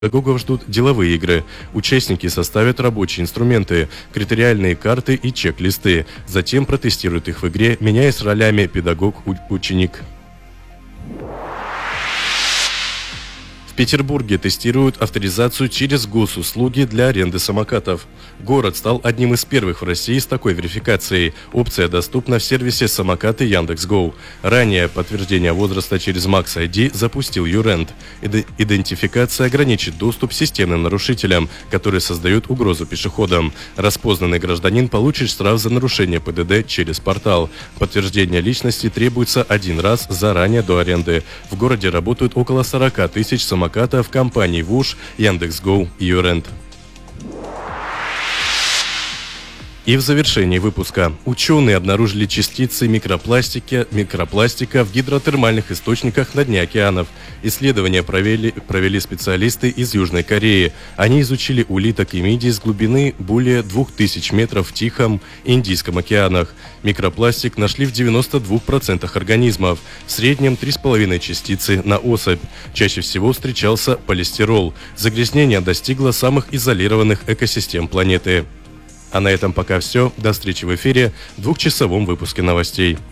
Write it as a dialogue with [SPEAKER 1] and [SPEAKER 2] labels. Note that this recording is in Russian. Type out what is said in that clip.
[SPEAKER 1] Педагогов ждут деловые игры. Участники составят рабочие инструменты, критериальные карты и чек-листы. Затем протестируют их в игре, меняясь ролями педагог-ученик. В Петербурге тестируют авторизацию через госуслуги для аренды самокатов. Город стал одним из первых в России с такой верификацией. Опция доступна в сервисе «Самокаты Яндекс.Го». Ранее подтверждение возраста через Max ID запустил Юрент. Идентификация ограничит доступ системным нарушителям, которые создают угрозу пешеходам. Распознанный гражданин получит штраф за нарушение ПДД через портал. Подтверждение личности требуется один раз заранее до аренды. В городе работают около 40 тысяч самокатов компаний ВУШ, Яндекс.Го и Юрент. И в завершении выпуска. Ученые обнаружили частицы микропластика в гидротермальных источниках на дне океанов. Исследования провели специалисты из Южной Кореи. Они изучили улиток и мидий с глубины более 2000 метров в Тихом и Индийском океанах. Микропластик нашли в 92% организмов, в среднем 3,5 частицы на особь. Чаще всего встречался полистирол. Загрязнение достигло самых изолированных экосистем планеты. А на этом пока все. До встречи в эфире в 2-часовом выпуске новостей.